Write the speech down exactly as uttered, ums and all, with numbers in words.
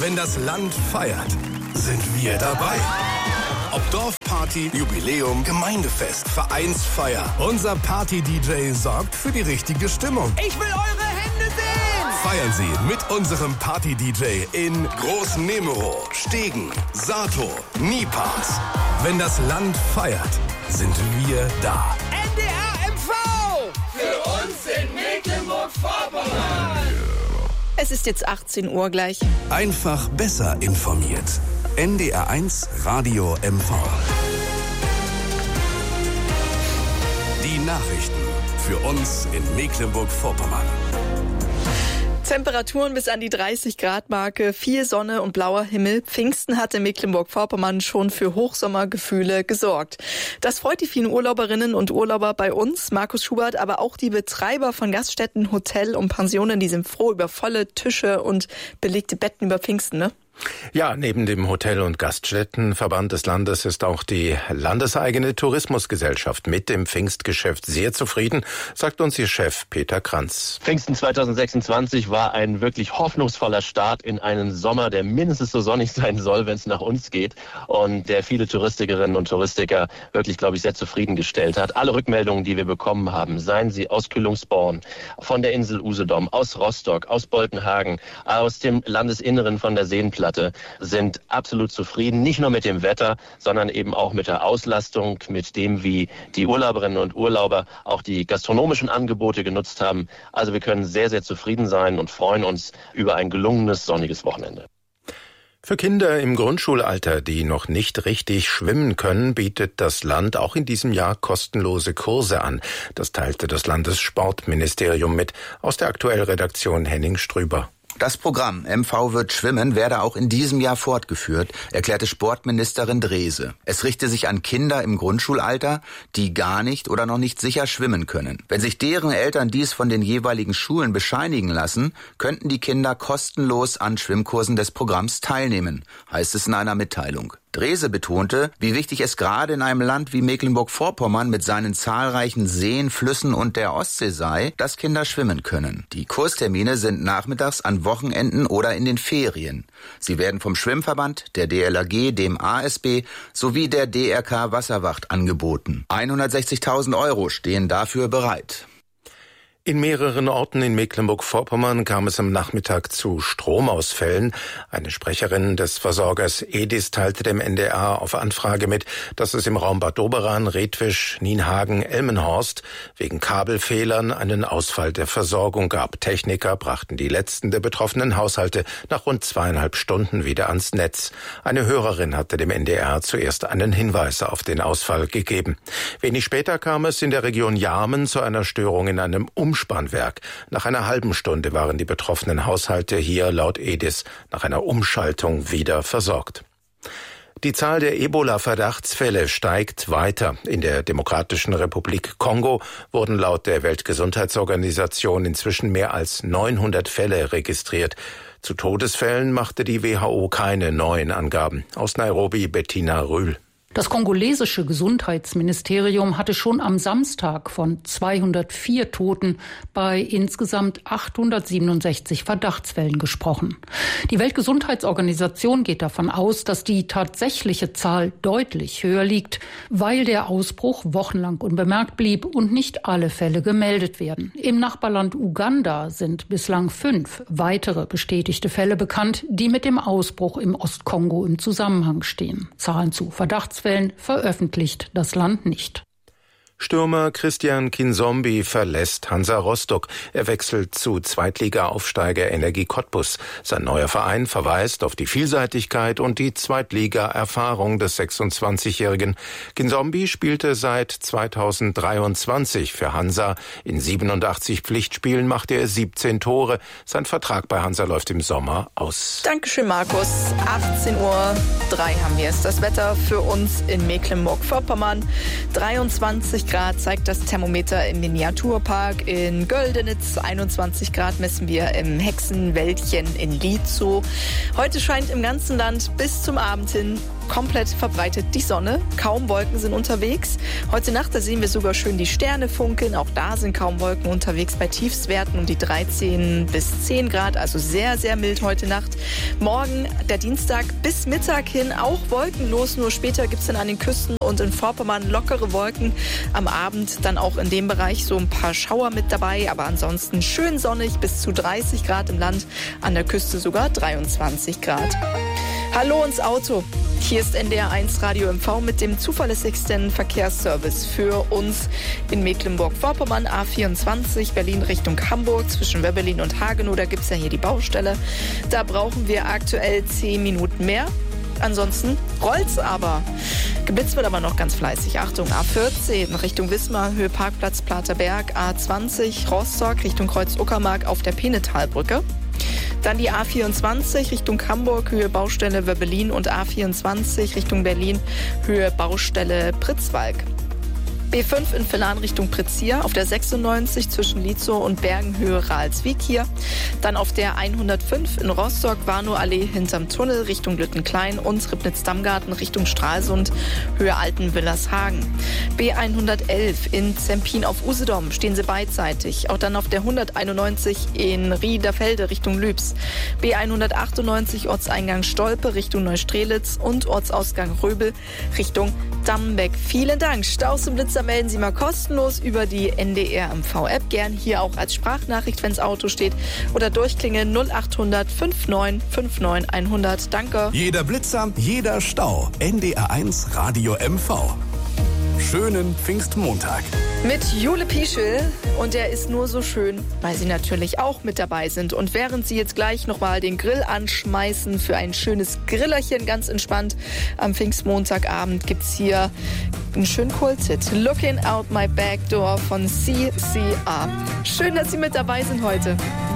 Wenn das Land feiert, sind wir dabei. Ob Dorfparty, Jubiläum, Gemeindefest, Vereinsfeier. Unser Party-D J sorgt für die richtige Stimmung. Ich will eure Hände sehen! Feiern Sie mit unserem Party-D J in Groß-Nemero, Stegen, Sato, Nipas. Wenn das Land feiert, sind wir da. N D R M V! Für uns in Mecklenburg-Vorpommern! Es ist jetzt achtzehn Uhr gleich. Einfach besser informiert. N D R eins Radio M V. Die Nachrichten für uns in Mecklenburg-Vorpommern. Temperaturen bis an die dreißig Grad Marke, viel Sonne und blauer Himmel. Pfingsten hat in Mecklenburg-Vorpommern schon für Hochsommergefühle gesorgt. Das freut die vielen Urlauberinnen und Urlauber bei uns, Markus Schubert, aber auch die Betreiber von Gaststätten, Hotel und Pensionen, die sind froh über volle Tische und belegte Betten über Pfingsten, ne? Ja, neben dem Hotel- und Gaststättenverband des Landes ist auch die landeseigene Tourismusgesellschaft mit dem Pfingstgeschäft sehr zufrieden, sagt uns ihr Chef Peter Kranz. Pfingsten zweitausendsechsundzwanzig war ein wirklich hoffnungsvoller Start in einen Sommer, der mindestens so sonnig sein soll, wenn es nach uns geht, und der viele Touristikerinnen und Touristiker wirklich, glaube ich, sehr zufriedengestellt hat. Alle Rückmeldungen, die wir bekommen haben, seien sie aus Kühlungsborn, von der Insel Usedom, aus Rostock, aus Boltenhagen, aus dem Landesinneren von der Seenplatte, sind absolut zufrieden, nicht nur mit dem Wetter, sondern eben auch mit der Auslastung, mit dem, wie die Urlauberinnen und Urlauber auch die gastronomischen Angebote genutzt haben. Also wir können sehr, sehr zufrieden sein und freuen uns über ein gelungenes, sonniges Wochenende. Für Kinder im Grundschulalter, die noch nicht richtig schwimmen können, bietet das Land auch in diesem Jahr kostenlose Kurse an. Das teilte das Landessportministerium mit. Aus der Aktuellredaktion Henning Strüber. Das Programm M V wird schwimmen werde auch in diesem Jahr fortgeführt, erklärte Sportministerin Drese. Es richte sich an Kinder im Grundschulalter, die gar nicht oder noch nicht sicher schwimmen können. Wenn sich deren Eltern dies von den jeweiligen Schulen bescheinigen lassen, könnten die Kinder kostenlos an Schwimmkursen des Programms teilnehmen, heißt es in einer Mitteilung. Drese betonte, wie wichtig es gerade in einem Land wie Mecklenburg-Vorpommern mit seinen zahlreichen Seen, Flüssen und der Ostsee sei, dass Kinder schwimmen können. Die Kurstermine sind nachmittags an Wochenenden oder in den Ferien. Sie werden vom Schwimmverband, der D L R G, dem A S B sowie der D R K Wasserwacht angeboten. hundertsechzigtausend Euro stehen dafür bereit. In mehreren Orten in Mecklenburg-Vorpommern kam es am Nachmittag zu Stromausfällen. Eine Sprecherin des Versorgers Edis teilte dem N D R auf Anfrage mit, dass es im Raum Bad Doberan, Redwisch, Nienhagen, Elmenhorst wegen Kabelfehlern einen Ausfall der Versorgung gab. Techniker brachten die letzten der betroffenen Haushalte nach rund zweieinhalb Stunden wieder ans Netz. Eine Hörerin hatte dem N D R zuerst einen Hinweis auf den Ausfall gegeben. Wenig später kam es in der Region Jarmen zu einer Störung in einem Umspannwerk. Nach einer halben Stunde waren die betroffenen Haushalte hier laut Edis nach einer Umschaltung wieder versorgt. Die Zahl der Ebola-Verdachtsfälle steigt weiter. In der Demokratischen Republik Kongo wurden laut der Weltgesundheitsorganisation inzwischen mehr als neunhundert Fälle registriert. Zu Todesfällen machte die W H O keine neuen Angaben. Aus Nairobi Bettina Rühl. Das kongolesische Gesundheitsministerium hatte schon am Samstag von zweihundertvier Toten bei insgesamt achthundertsiebenundsechzig Verdachtsfällen gesprochen. Die Weltgesundheitsorganisation geht davon aus, dass die tatsächliche Zahl deutlich höher liegt, weil der Ausbruch wochenlang unbemerkt blieb und nicht alle Fälle gemeldet werden. Im Nachbarland Uganda sind bislang fünf weitere bestätigte Fälle bekannt, die mit dem Ausbruch im Ostkongo im Zusammenhang stehen. Zahlen zu Verdachtsfällen veröffentlicht das Land nicht. Stürmer Christian Kinzombie verlässt Hansa Rostock. Er wechselt zu Zweitliga-Aufsteiger Energie Cottbus. Sein neuer Verein verweist auf die Vielseitigkeit und die Zweitliga-Erfahrung des sechsundzwanzigjährigen. Kinzombie spielte seit zweitausenddreiundzwanzig für Hansa. In siebenundachtzig Pflichtspielen machte er siebzehn Tore. Sein Vertrag bei Hansa läuft im Sommer aus. Dankeschön, Markus. achtzehn Uhr drei haben wir es. Das Wetter für uns in Mecklenburg-Vorpommern. dreiundzwanzig Grad zeigt das Thermometer im Miniaturpark in Göldenitz. einundzwanzig Grad messen wir im Hexenwäldchen in Lietzow. Heute scheint im ganzen Land bis zum Abend hin komplett verbreitet die Sonne. Kaum Wolken sind unterwegs. Heute Nacht, da sehen wir sogar schön die Sterne funkeln. Auch da sind kaum Wolken unterwegs bei Tiefstwerten um die dreizehn bis zehn Grad. Also sehr, sehr mild heute Nacht. Morgen, der Dienstag, bis Mittag hin auch wolkenlos. Nur später gibt es dann an den Küsten und in Vorpommern lockere Wolken. Am Abend dann auch in dem Bereich so ein paar Schauer mit dabei. Aber ansonsten schön sonnig, bis zu dreißig Grad im Land. An der Küste sogar dreiundzwanzig Grad. Hallo ins Auto. Hier ist N D R eins Radio M V mit dem zuverlässigsten Verkehrsservice für uns in Mecklenburg-Vorpommern. A vierundzwanzig Berlin Richtung Hamburg zwischen Wöbbelin und Hagenow. Da gibt es ja hier die Baustelle. Da brauchen wir aktuell zehn Minuten mehr. Ansonsten rollt's aber. Geblitzt wird aber noch ganz fleißig. Achtung, A vierzehn Richtung Wismar, Höhe Parkplatz Platerberg. A zwanzig Rostock Richtung Kreuz-Uckermark auf der Penetalbrücke. Dann die A vierundzwanzig Richtung Hamburg, Höhe Baustelle Wöbbelin und A vierundzwanzig Richtung Berlin, Höhe Baustelle Pritzwalk. B fünf in Villan Richtung Pritzia, auf der sechsundneunzig zwischen Lietzow und Bergen, Höhe Ralswiek hier. Dann auf der hundertfünf in Rostock, Warnow-Allee hinterm Tunnel Richtung Lüttenklein und Ribnitz-Dammgarten Richtung Stralsund, Höhe Altenwillershagen. B hundertelf in Zempin auf Usedom, stehen sie beidseitig. Auch dann auf der hunderteinundneunzig in Riederfelde Richtung Lübs. B hundertachtundneunzig Ortseingang Stolpe Richtung Neustrelitz und Ortsausgang Röbel Richtung Dambeck. Vielen Dank. Staus und Blitzer melden Sie mal kostenlos über die N D R M V-App. Gern hier auch als Sprachnachricht, wenns Auto steht. Oder durchklingeln null achthundert neunundfünfzig neunundfünfzig hundert. Danke. Jeder Blitzer, jeder Stau. N D R eins Radio M V. Schönen Pfingstmontag. Mit Jule Pieschel. Und der ist nur so schön, weil Sie natürlich auch mit dabei sind. Und während Sie jetzt gleich nochmal den Grill anschmeißen für ein schönes Grillerchen, ganz entspannt, am Pfingstmontagabend gibt's hier einen schönen Kulthit. Looking Out My Back Door von C C R. Schön, dass Sie mit dabei sind heute.